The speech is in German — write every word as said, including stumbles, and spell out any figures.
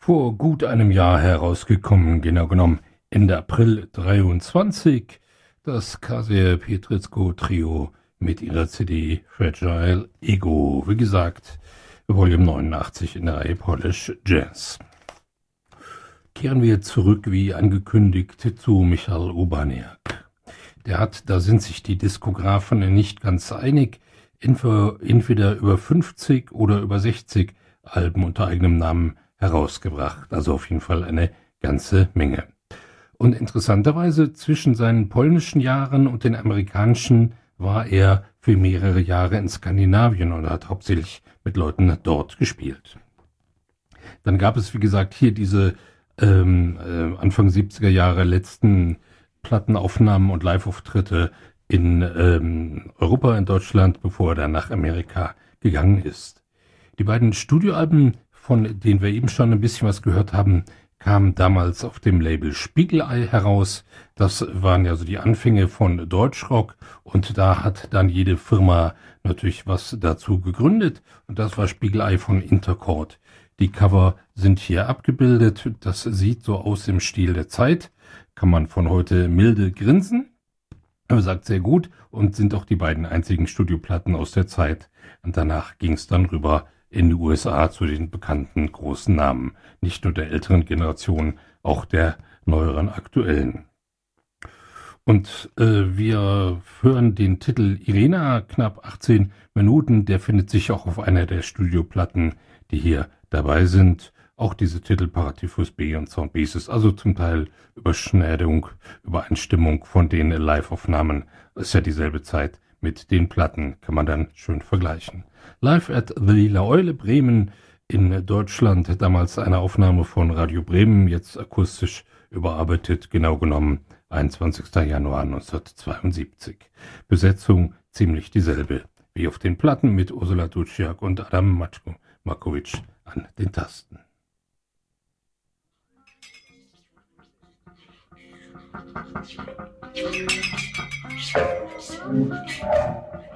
Vor gut einem Jahr herausgekommen, genau genommen Ende April dreiundzwanzig, das Kasia Pietrzycko Trio mit ihrer C D Fragile Ego. Wie gesagt, Volume neunundachtzig in der Reihe Polish Jazz. Kehren wir zurück, wie angekündigt, zu Michal Urbaniak. Der hat, da sind sich die Diskografen nicht ganz einig, entweder über fünfzig oder über sechzig Alben unter eigenem Namen herausgebracht. Also auf jeden Fall eine ganze Menge. Und interessanterweise zwischen seinen polnischen Jahren und den amerikanischen war er für mehrere Jahre in Skandinavien und hat hauptsächlich mit Leuten dort gespielt. Dann gab es, wie gesagt, hier diese ähm, äh, Anfang siebziger Jahre letzten Plattenaufnahmen und Live-Auftritte in ähm, Europa, in Deutschland, bevor er dann nach Amerika gegangen ist. Die beiden Studioalben, von denen wir eben schon ein bisschen was gehört haben, kamen damals auf dem Label Spiegelei heraus. Das waren ja so die Anfänge von Deutschrock und da hat dann jede Firma natürlich was dazu gegründet und das war Spiegelei von Intercord. Die Cover sind hier abgebildet. Das sieht so aus im Stil der Zeit. Kann man von heute milde grinsen. Er sagt sehr gut und sind auch die beiden einzigen Studioplatten aus der Zeit. Und danach ging es dann rüber in die U S A zu den bekannten großen Namen. Nicht nur der älteren Generation, auch der neueren aktuellen. Und äh, wir hören den Titel Irena, knapp achtzehn Minuten. Der findet sich auch auf einer der Studioplatten, die hier dabei sind. Auch diese Titel Paratyphus B und Sound Pieces, also zum Teil Überschneidung, Übereinstimmung von den Live-Aufnahmen. Ist ja dieselbe Zeit mit den Platten, kann man dann schön vergleichen. Live at the Lila Eule Bremen in Deutschland, damals eine Aufnahme von Radio Bremen, jetzt akustisch überarbeitet, genau genommen einundzwanzigster Januar neunzehnhundertzweiundsiebzig. Besetzung ziemlich dieselbe wie auf den Platten mit Ursula Duciak und Adam Markovic an den Tasten. Thank you.